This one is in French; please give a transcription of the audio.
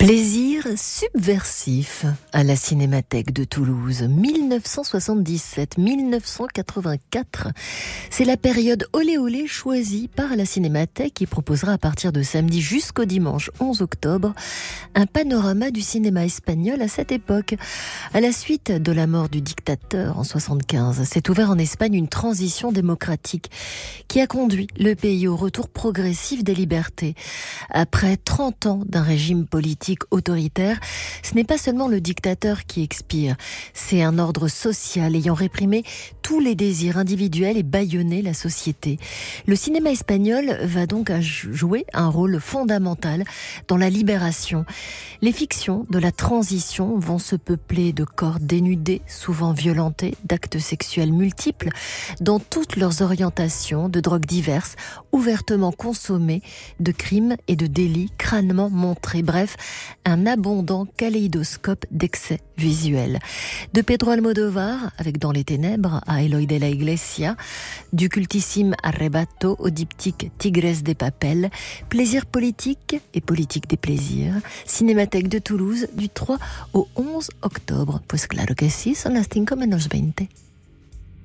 Plaisir subversif à la Cinémathèque de Toulouse, 1977-1984. C'est la période olé olé choisie par la Cinémathèque qui proposera à partir de samedi jusqu'au dimanche 11 octobre un panorama du cinéma espagnol à cette époque. À la suite de la mort du dictateur en 75, s'est ouvert en Espagne une transition démocratique qui a conduit le pays au retour progressif des libertés. Après 30 ans d'un régime politique autoritaire, ce n'est pas seulement le dictateur qui expire, c'est un ordre social ayant réprimé tous les désirs individuels et bâillonné la société. Le cinéma espagnol va donc jouer un rôle fondamental dans la libération. Les fictions de la transition vont se peupler de corps dénudés, souvent violentés, d'actes sexuels multiples, dans toutes leurs orientations, de drogues diverses, ouvertement consommées, de crimes et de délits crânement montrés. Bref, un abondant kaléidoscope d'excès visuels. De Pedro Almodóvar, avec Dans les ténèbres, à Eloy de la Iglesia, du cultissime Arrebato au diptyque Tigres de Papel, plaisir politique et politique des plaisirs, Cinémathèque de Toulouse du 3 au 11 octobre. Pues claro que sí, son las 5:20.